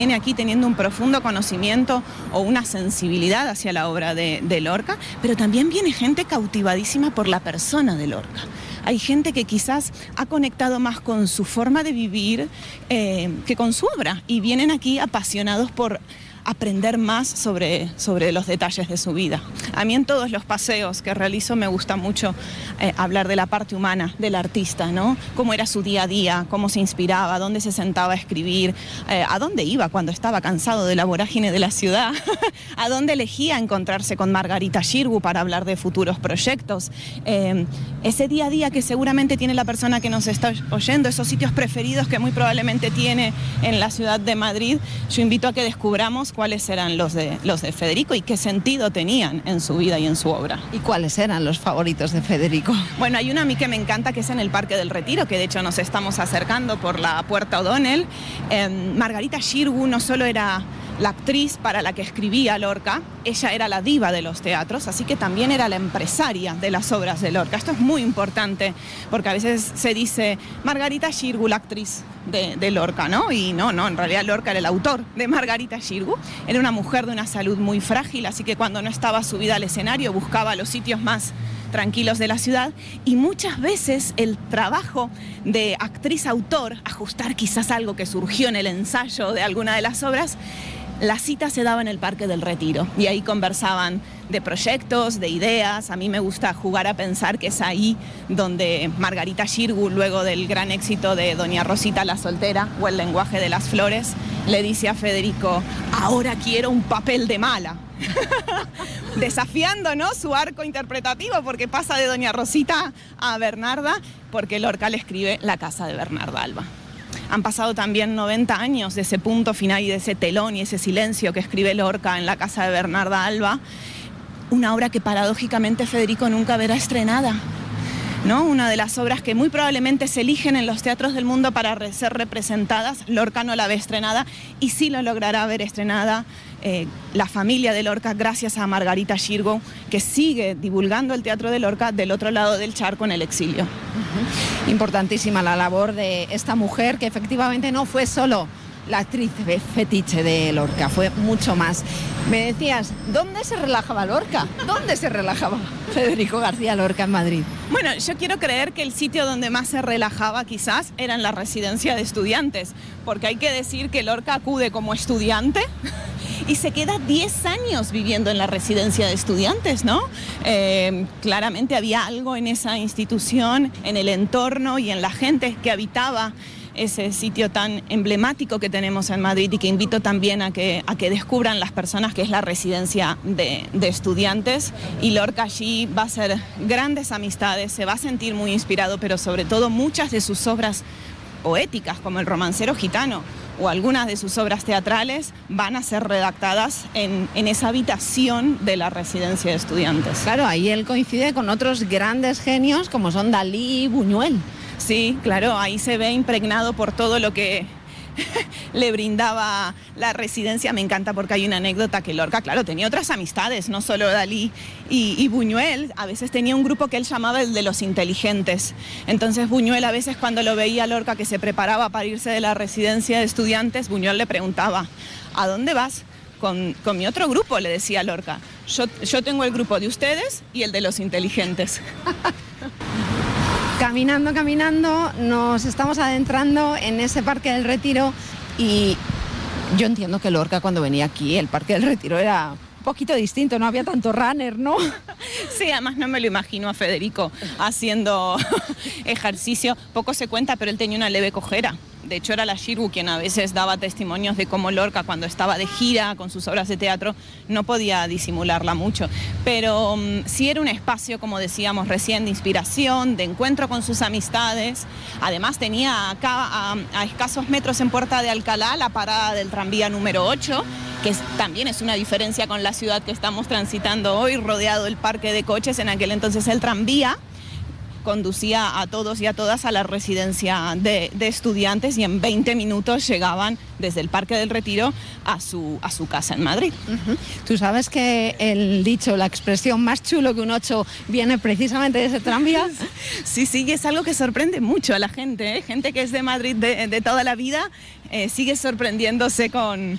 viene aquí teniendo un profundo conocimiento o una sensibilidad hacia la obra de Lorca, pero también viene gente cautivadísima por la persona de Lorca. Hay gente que quizás ha conectado más con su forma de vivir que con su obra, y vienen aquí apasionados por aprender más sobre los detalles de su vida. A mí en todos los paseos que realizo me gusta mucho hablar de la parte humana del artista, ¿no? Cómo era su día a día, cómo se inspiraba, dónde se sentaba a escribir, a dónde iba cuando estaba cansado de la vorágine de la ciudad, a dónde elegía encontrarse con Margarita Xirgu para hablar de futuros proyectos. Ese día a día que seguramente tiene la persona que nos está oyendo, esos sitios preferidos que muy probablemente tiene en la ciudad de Madrid, yo invito a que descubramos cuáles eran los de Federico y qué sentido tenían en su vida y en su obra. ¿Y cuáles eran los favoritos de Federico? Bueno, hay uno a mí que me encanta, que es en el Parque del Retiro, que de hecho nos estamos acercando por la Puerta O'Donnell. Margarita Xirgu no solo era la actriz para la que escribía Lorca, ella era la diva de los teatros, así que también era la empresaria de las obras de Lorca. Esto es muy importante, porque a veces se dice Margarita Xirgu, la actriz de Lorca, ¿no? Y no, en realidad Lorca era el autor de Margarita Xirgu. Era una mujer de una salud muy frágil, así que cuando no estaba subida al escenario buscaba los sitios más tranquilos de la ciudad, y muchas veces el trabajo de actriz-autor, ajustar quizás algo que surgió en el ensayo de alguna de las obras, la cita se daba en el Parque del Retiro y ahí conversaban de proyectos, de ideas. A mí me gusta jugar a pensar que es ahí donde Margarita Xirgu, luego del gran éxito de Doña Rosita la soltera o El lenguaje de las flores, le dice a Federico: ahora quiero un papel de mala. Desafiando, ¿no?, su arco interpretativo, porque pasa de Doña Rosita a Bernarda, porque Lorca le escribe La casa de Bernarda Alba. Han pasado también 90 años de ese punto final y de ese telón y ese silencio que escribe Lorca en La casa de Bernarda Alba, una obra que paradójicamente Federico nunca verá estrenada, ¿no? Una de las obras que muy probablemente se eligen en los teatros del mundo para ser representadas, Lorca no la ve estrenada, y sí lo logrará ver estrenada la familia de Lorca, gracias a Margarita Xirgu, que sigue divulgando el teatro de Lorca del otro lado del charco en el exilio. Importantísima la labor de esta mujer, que efectivamente no fue solo la actriz fetiche de Lorca, fue mucho más. Me decías, ¿dónde se relajaba Lorca? ¿Dónde se relajaba Federico García Lorca en Madrid? Bueno, yo quiero creer que el sitio donde más se relajaba quizás era en la residencia de estudiantes, porque hay que decir que Lorca acude como estudiante y se queda 10 años viviendo en la residencia de estudiantes, ¿no? Claramente había algo en esa institución, en el entorno y en la gente que habitaba ese sitio tan emblemático que tenemos en Madrid, y que invito también a que descubran las personas, que es la residencia de estudiantes. Y Lorca allí va a hacer grandes amistades, se va a sentir muy inspirado, pero sobre todo muchas de sus obras poéticas, como El romancero gitano, o algunas de sus obras teatrales, van a ser redactadas en esa habitación de la residencia de estudiantes. Claro, ahí él coincide con otros grandes genios como son Dalí y Buñuel. Sí, claro, ahí se ve impregnado por todo lo que le brindaba la residencia. Me encanta porque hay una anécdota que Lorca, claro, tenía otras amistades, no solo Dalí y Buñuel. A veces tenía un grupo que él llamaba el de los inteligentes. Entonces Buñuel, a veces cuando lo veía a Lorca que se preparaba para irse de la residencia de estudiantes, Buñuel le preguntaba: ¿a dónde vas? Con mi otro grupo, le decía Lorca. Yo tengo el grupo de ustedes y el de los inteligentes. Caminando, nos estamos adentrando en ese Parque del Retiro, y yo entiendo que Lorca, cuando venía aquí, el Parque del Retiro era un poquito distinto, no había tanto runner, ¿no? Sí, además no me lo imagino a Federico haciendo ejercicio. Poco se cuenta, pero él tenía una leve cojera. De hecho, era la Xirgu quien a veces daba testimonios de cómo Lorca, cuando estaba de gira con sus obras de teatro, no podía disimularla mucho. Pero sí era un espacio, como decíamos recién, de inspiración, de encuentro con sus amistades. Además, tenía acá, a escasos metros en Puerta de Alcalá, la parada del tranvía número 8, que también es una diferencia con la ciudad que estamos transitando hoy, rodeado el parque de coches. En aquel entonces el tranvía conducía a todos y a todas a la residencia de estudiantes, y en 20 minutos llegaban desde el Parque del Retiro a su casa en Madrid. Tú sabes que el dicho, la expresión más chulo que un 8 viene precisamente de ese tranvía. Sí, y es algo que sorprende mucho a la gente, ¿eh? Gente que es de Madrid de toda la vida, sigue sorprendiéndose con